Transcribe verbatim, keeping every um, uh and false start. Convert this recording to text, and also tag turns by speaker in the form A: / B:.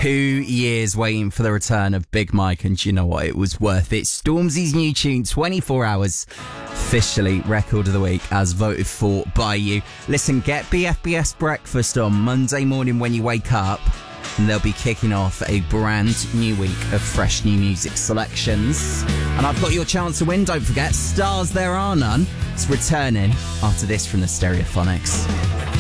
A: Two years waiting for the return of Big Mike, and you know what? It was worth it. Stormzy's new tune, twenty-four hours, officially record of the week as voted for by you. Listen, get B F B S breakfast on Monday morning when you wake up, and they'll be kicking off a brand new week of fresh new music selections. And I've got your chance to win. Don't forget, Stars There Are None. It's returning after this from the Stereophonics.